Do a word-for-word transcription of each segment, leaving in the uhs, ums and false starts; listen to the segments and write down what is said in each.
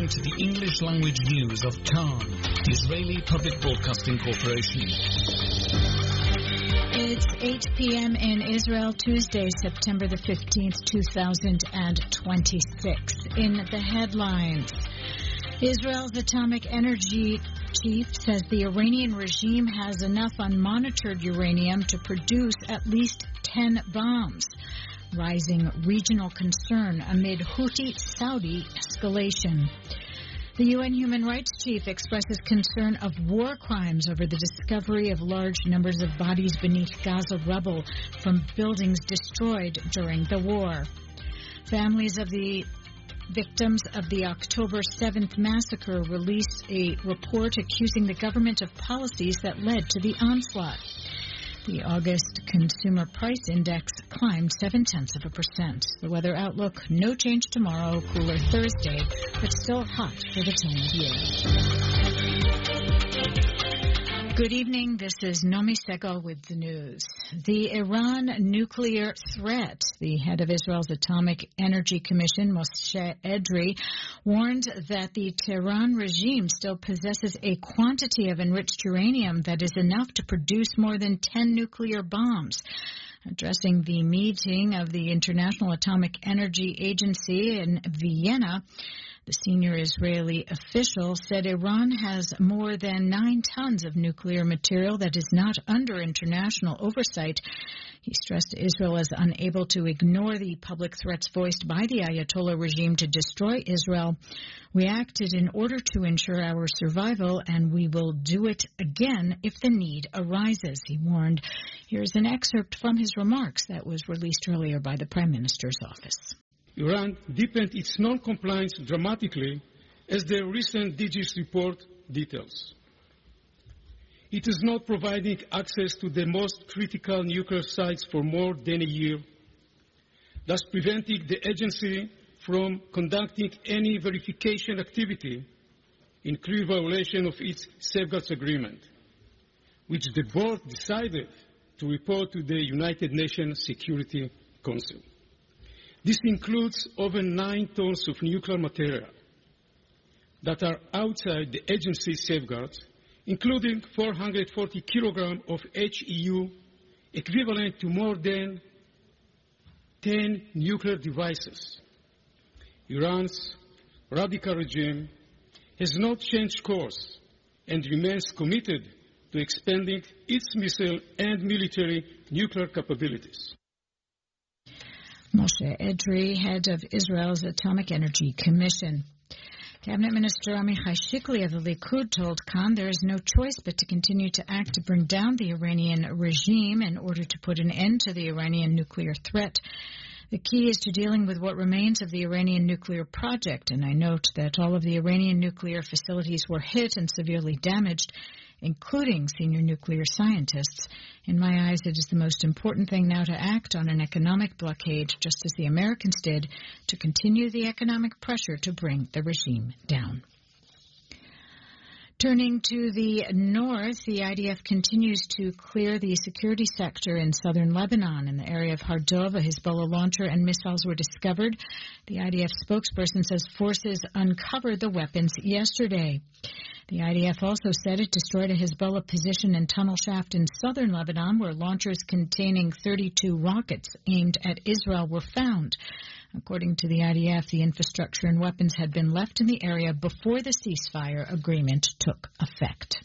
listening to the English language news of Kan, Israeli Public Broadcasting Corporation. It's eight p.m. in Israel, Tuesday, September the fifteenth, two thousand twenty-six. In the headlines, Israel's atomic energy chief says the Iranian regime has enough unmonitored uranium to produce at least ten bombs. Rising regional concern amid Houthi-Saudi escalation. The U N Human Rights Chief expresses concern of war crimes over the discovery of large numbers of bodies beneath Gaza rubble from buildings destroyed during the war. Families of the victims of the October seventh massacre released a report accusing the government of policies that led to the onslaught. The August Consumer Price Index climbed seven-tenths of a percent. The weather outlook, no change tomorrow, cooler Thursday, but still hot for the time of year. Good evening. This is Nomi Segal with the news. The Iran nuclear threat. The head of Israel's Atomic Energy Commission, Moshe Edrei, warned that the Tehran regime still possesses a quantity of enriched uranium that is enough to produce more than ten nuclear bombs. Addressing the meeting of the International Atomic Energy Agency in Vienna, the senior Israeli official said Iran has more than nine tons of nuclear material that is not under international oversight. He stressed Israel is unable to ignore the public threats voiced by the Ayatollah regime to destroy Israel. We acted in order to ensure our survival, and we will do it again if the need arises, he warned. Here's an excerpt from his remarks that was released earlier by the Prime Minister's office. Iran deepened its non-compliance dramatically, as the recent D G S report details. It is not providing access to the most critical nuclear sites for more than a year, thus preventing the agency from conducting any verification activity in clear violation of its safeguards agreement, which the board decided to report to the United Nations Security Council. This includes over nine tons of nuclear material that are outside the agency's safeguards, including four hundred forty kilograms of H E U, equivalent to more than ten nuclear devices. Iran's radical regime has not changed course and remains committed to expanding its missile and military nuclear capabilities. Moshe Edrei, head of Israel's Atomic Energy Commission. Cabinet Minister Amichai Shikli of the Likud told Kan there is no choice but to continue to act to bring down the Iranian regime in order to put an end to the Iranian nuclear threat. The key is to dealing with what remains of the Iranian nuclear project, and I note that all of the Iranian nuclear facilities were hit and severely damaged, including senior nuclear scientists. In my eyes, it is the most important thing now to act on an economic blockade, just as the Americans did, to continue the economic pressure to bring the regime down. Turning to the north, the I D F continues to clear the security sector in southern Lebanon. In the area of Hardov, a Hezbollah launcher and missiles were discovered. The I D F spokesperson says forces uncovered the weapons yesterday. The I D F also said it destroyed a Hezbollah position and tunnel shaft in southern Lebanon where launchers containing thirty-two rockets aimed at Israel were found. According to the I D F, the infrastructure and weapons had been left in the area before the ceasefire agreement took effect.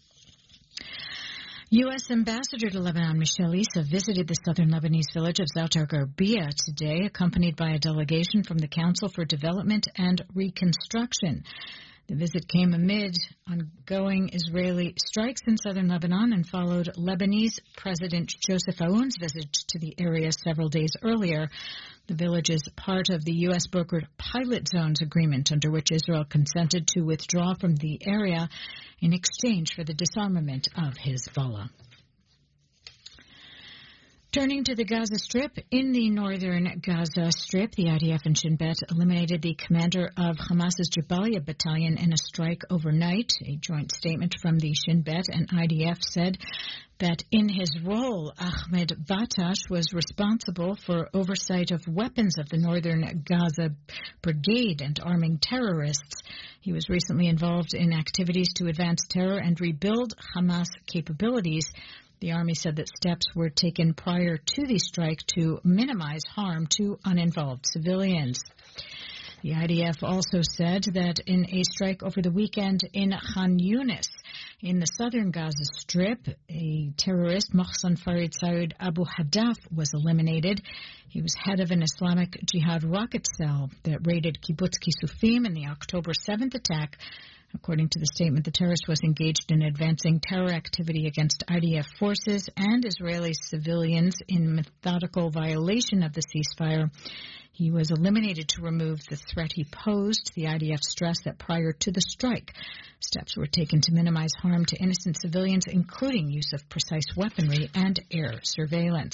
U S Ambassador to Lebanon, Michelle Issa, visited the southern Lebanese village of Zoutar Garbia today, accompanied by a delegation from the Council for Development and Reconstruction. The visit came amid ongoing Israeli strikes in southern Lebanon and followed Lebanese President Joseph Aoun's visit to the area several days earlier. The village is part of the U S brokered pilot zones agreement under which Israel consented to withdraw from the area in exchange for the disarmament of Hezbollah. Turning to the Gaza Strip, in the northern Gaza Strip, the I D F and Shin Bet eliminated the commander of Hamas's Jabalia battalion in a strike overnight. A joint statement from the Shin Bet and I D F said that in his role, Ahmed Batash was responsible for oversight of weapons of the northern Gaza brigade and arming terrorists. He was recently involved in activities to advance terror and rebuild Hamas capabilities. The Army said that steps were taken prior to the strike to minimize harm to uninvolved civilians. The I D F also said that in a strike over the weekend in Khan Yunis, in the southern Gaza Strip, a terrorist, Mohsen Farid Saud Abu Haddaf, was eliminated. He was head of an Islamic Jihad rocket cell that raided Kibbutz Kisufim in the October seventh attack. According to the statement, the terrorist was engaged in advancing terror activity against I D F forces and Israeli civilians in methodical violation of the ceasefire. He was eliminated to remove the threat he posed. The I D F stressed that prior to the strike, steps were taken to minimize harm to innocent civilians, including use of precise weaponry and air surveillance.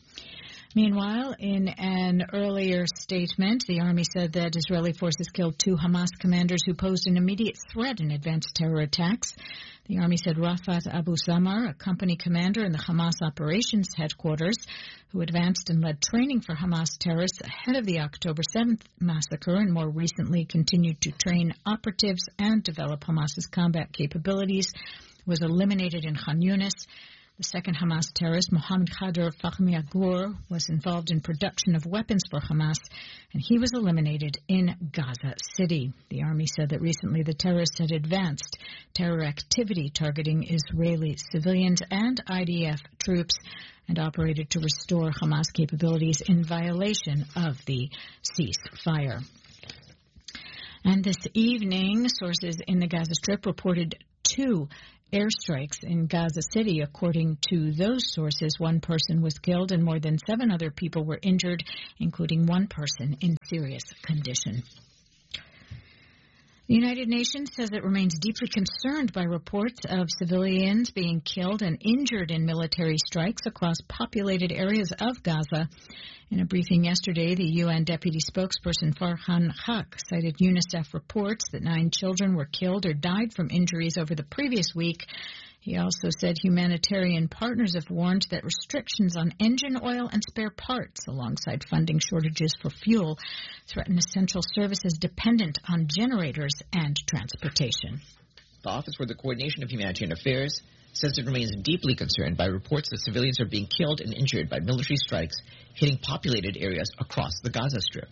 Meanwhile, in an earlier statement, the Army said that Israeli forces killed two Hamas commanders who posed an immediate threat in advanced terror attacks. The Army said Rafat Abu Zamar, a company commander in the Hamas operations headquarters, who advanced and led training for Hamas terrorists ahead of the October seventh massacre and more recently continued to train operatives and develop Hamas's combat capabilities, was eliminated in Khan Yunis. The second Hamas terrorist, Mohammed Khader Fahmi Agur, was involved in production of weapons for Hamas, and he was eliminated in Gaza City. The Army said that recently the terrorists had advanced terror activity targeting Israeli civilians and I D F troops and operated to restore Hamas capabilities in violation of the ceasefire. And this evening, sources in the Gaza Strip reported two airstrikes in Gaza City. According to those sources, one person was killed and more than seven other people were injured, including one person in serious condition. The United Nations says it remains deeply concerned by reports of civilians being killed and injured in military strikes across populated areas of Gaza. In a briefing yesterday, the U N Deputy Spokesperson Farhan Haq cited UNICEF reports that nine children were killed or died from injuries over the previous week. He also said humanitarian partners have warned that restrictions on engine oil and spare parts, alongside funding shortages for fuel, threaten essential services dependent on generators and transportation. The Office for the Coordination of Humanitarian Affairs says it remains deeply concerned by reports that civilians are being killed and injured by military strikes hitting populated areas across the Gaza Strip.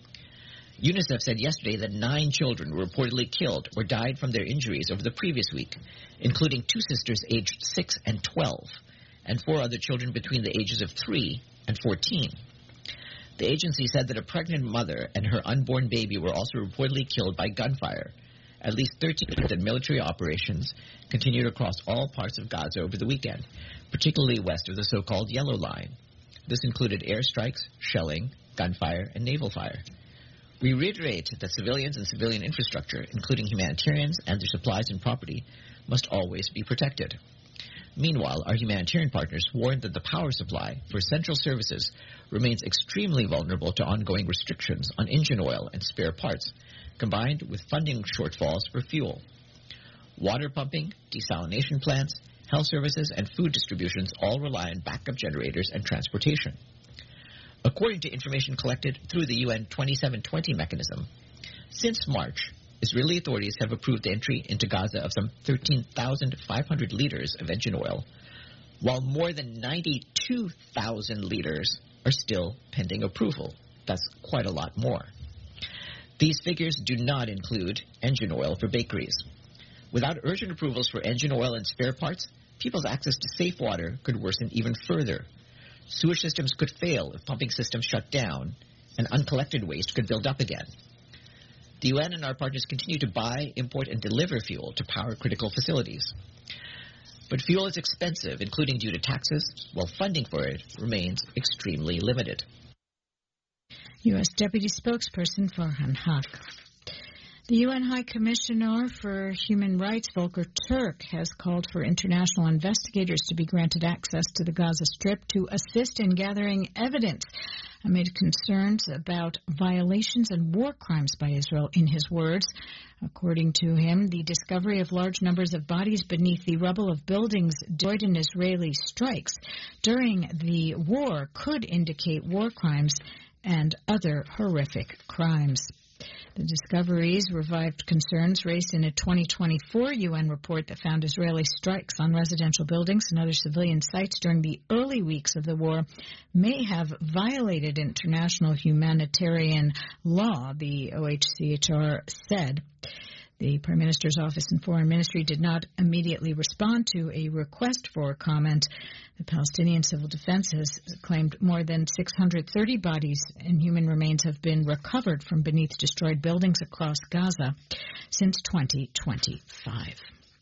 UNICEF said yesterday that nine children were reportedly killed or died from their injuries over the previous week, including two sisters aged six and twelve, and four other children between the ages of three and fourteen. The agency said that a pregnant mother and her unborn baby were also reportedly killed by gunfire. At least thirteen military operations continued across all parts of Gaza over the weekend, particularly west of the so-called Yellow Line. This included airstrikes, shelling, gunfire, and naval fire. We reiterate that civilians and civilian infrastructure, including humanitarians and their supplies and property, must always be protected. Meanwhile, our humanitarian partners warned that the power supply for essential services remains extremely vulnerable to ongoing restrictions on engine oil and spare parts, combined with funding shortfalls for fuel. Water pumping, desalination plants, health services, and food distributions all rely on backup generators and transportation. According to information collected through the U N twenty-seven twenty mechanism, since March, Israeli authorities have approved the entry into Gaza of some thirteen thousand five hundred liters of engine oil, while more than ninety-two thousand liters are still pending approval. That's quite a lot more. These figures do not include engine oil for bakeries. Without urgent approvals for engine oil and spare parts, people's access to safe water could worsen even further. Sewage systems could fail if pumping systems shut down, and uncollected waste could build up again. The U N and our partners continue to buy, import, and deliver fuel to power critical facilities. But fuel is expensive, including due to taxes, while funding for it remains extremely limited. U S Deputy Spokesperson Farhan Haq. The U N High Commissioner for Human Rights, Volker Turk, has called for international investigators to be granted access to the Gaza Strip to assist in gathering evidence amid concerns about violations and war crimes by Israel, in his words. According to him, the discovery of large numbers of bodies beneath the rubble of buildings destroyed in Israeli strikes during the war could indicate war crimes and other horrific crimes. The discoveries revived concerns raised in a twenty twenty-four U N report that found Israeli strikes on residential buildings and other civilian sites during the early weeks of the war may have violated international humanitarian law, the O H C H R said. The Prime Minister's Office and Foreign Ministry did not immediately respond to a request for comment. The Palestinian Civil Defense has claimed more than six hundred thirty bodies and human remains have been recovered from beneath destroyed buildings across Gaza since twenty twenty-five.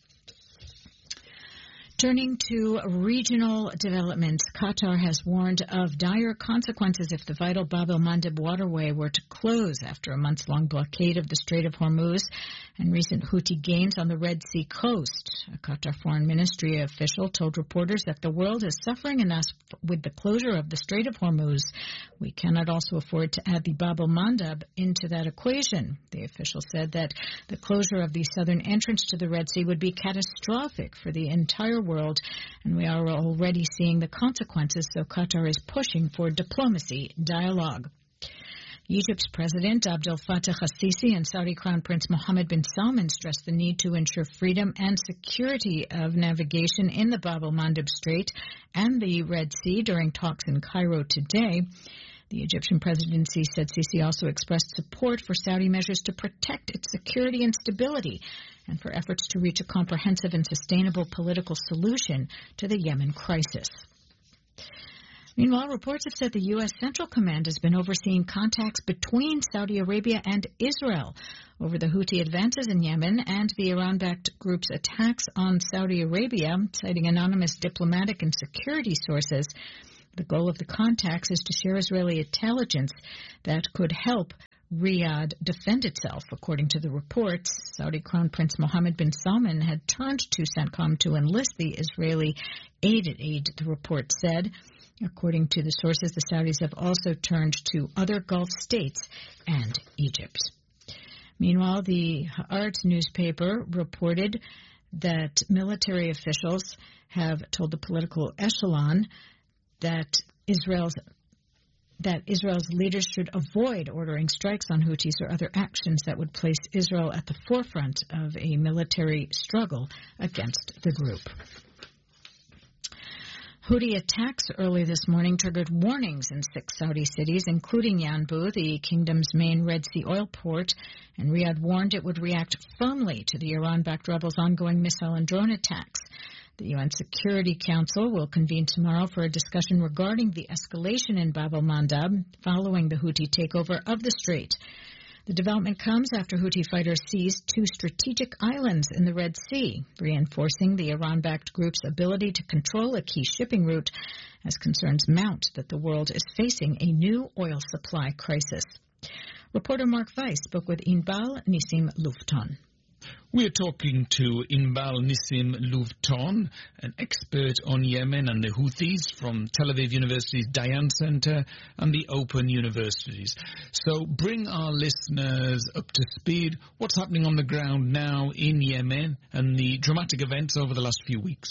Turning to regional developments, Qatar has warned of dire consequences if the vital Bab el-Mandeb waterway were to close after a months-long blockade of the Strait of Hormuz and recent Houthi gains on the Red Sea coast. A Qatar Foreign Ministry official told reporters that the world is suffering enough with the closure of the Strait of Hormuz. We cannot also afford to add the Bab el-Mandeb into that equation. The official said that the closure of the southern entrance to the Red Sea would be catastrophic for the entire world, and we are already seeing the consequences, so Qatar is pushing for diplomacy dialogue. Egypt's President Abdel Fattah al-Sisi and Saudi Crown Prince Mohammed bin Salman stressed the need to ensure freedom and security of navigation in the Bab el-Mandeb Strait and the Red Sea during talks in Cairo today. The Egyptian presidency said Sisi also expressed support for Saudi measures to protect its security and stability and for efforts to reach a comprehensive and sustainable political solution to the Yemen crisis. Meanwhile, reports have said the U S Central Command has been overseeing contacts between Saudi Arabia and Israel over the Houthi advances in Yemen and the Iran-backed group's attacks on Saudi Arabia, citing anonymous diplomatic and security sources. The goal of the contacts is to share Israeli intelligence that could help Riyadh defend itself. According to the reports, Saudi Crown Prince Mohammed bin Salman had turned to CENTCOM to enlist the Israeli aid aid, the report said. According to the sources, the Saudis have also turned to other Gulf states and Egypt. Meanwhile, the Haaretz newspaper reported that military officials have told the political echelon that Israel's that Israel's leaders should avoid ordering strikes on Houthis or other actions that would place Israel at the forefront of a military struggle against the group. Houthi attacks early this morning triggered warnings in six Saudi cities, including Yanbu, the kingdom's main Red Sea oil port, and Riyadh warned it would react firmly to the Iran-backed rebels' ongoing missile and drone attacks. The U N Security Council will convene tomorrow for a discussion regarding the escalation in Bab el-Mandeb following the Houthi takeover of the strait. The development comes after Houthi fighters seized two strategic islands in the Red Sea, reinforcing the Iran-backed group's ability to control a key shipping route as concerns mount that the world is facing a new oil supply crisis. Reporter Mark Weiss spoke with Inbal Nissim Lufton. We're talking to Inbal Nissim Lufton, an expert on Yemen and the Houthis from Tel Aviv University's Dayan Center and the Open Universities. So bring our listeners up to speed. What's happening on the ground now in Yemen and the dramatic events over the last few weeks?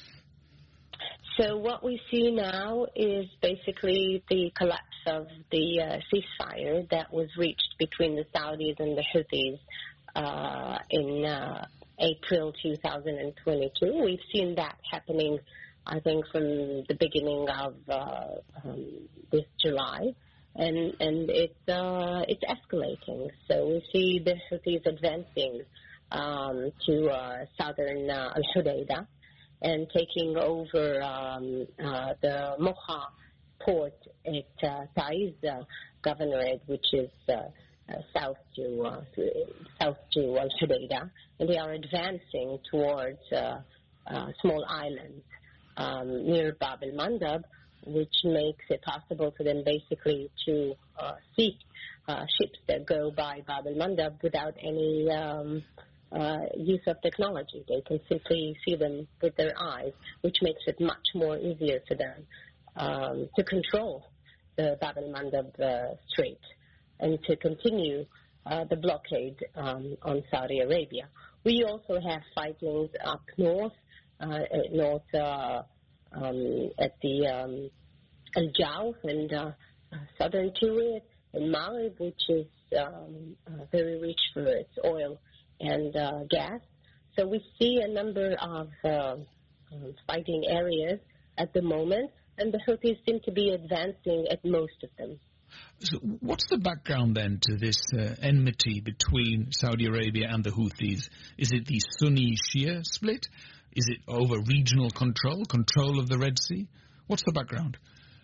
So what we see now is basically the collapse of the uh, ceasefire that was reached between the Saudis and the Houthis Uh, in uh, April two thousand twenty-two. We've seen that happening, I think, from the beginning of uh, um, this July, and and it's uh, it's escalating. So we see the Houthis advancing um, to uh, southern uh, Al Hudaydah and taking over um, uh, the Mocha port at uh, Taiz uh, Governorate, which is uh, Uh, south to uh, south to Al Hudaydah, and they are advancing towards uh, uh, small islands um, near Bab el-Mandeb, which makes it possible for them basically to uh, seek uh, ships that go by Bab el-Mandab without any um, uh, use of technology. They can simply see them with their eyes, which makes it much more easier for them um, to control the Bab el-Mandab uh, Strait and to continue uh, the blockade um, on Saudi Arabia. We also have fightings up north, uh, north uh, um, at the um, Al Jauf and uh, southern Kuwait and Maghrib, which is um, uh, very rich for its oil and uh, gas. So we see a number of uh, uh, fighting areas at the moment, and the Houthis seem to be advancing at most of them. So what's the background then to this uh, enmity between Saudi Arabia and the Houthis? Is it the Sunni-Shia split? Is it over regional control, control of the Red Sea? What's the background?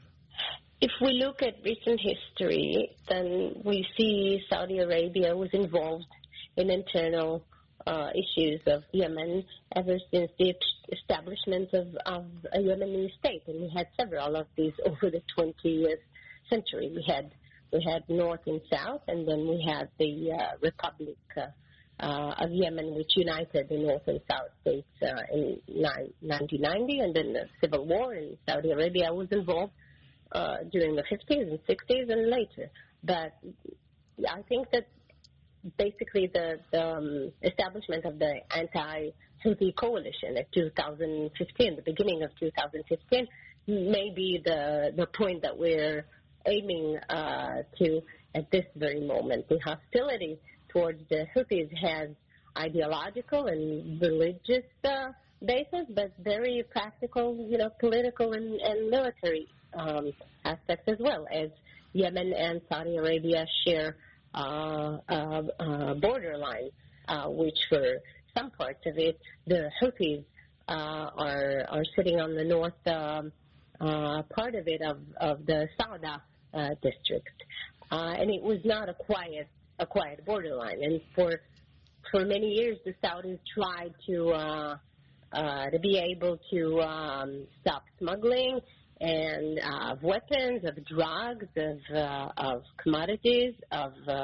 If we look at recent history, then we see Saudi Arabia was involved in internal uh, issues of Yemen ever since the establishment of, of a Yemeni state, and we had several of these over the twentieth century. We had we had North and South, and then we had the uh, Republic uh, uh, of Yemen, which united the North and South states uh, in nineteen ninety, and then the civil war in Saudi Arabia was involved uh, during the fifties and sixties and later. But I think that basically the, the um, establishment of the anti-Houthi coalition at two thousand fifteen, the beginning of two thousand fifteen, may be the, the point that we're aiming uh, to at this very moment. The hostility towards the Houthis has ideological and religious uh, basis, but very practical, you know, political and, and military um, aspects as well, as Yemen and Saudi Arabia share uh, uh, uh, borderline, uh, which for some parts of it, the Houthis uh, are are sitting on the north um, uh, part of it of, of the Sauda uh, district, uh, and it was not a quiet a quiet borderline. And for for many years, the Saudis tried to uh, uh, to be able to um, stop smuggling and uh, of weapons, of drugs, of uh, of commodities, of uh,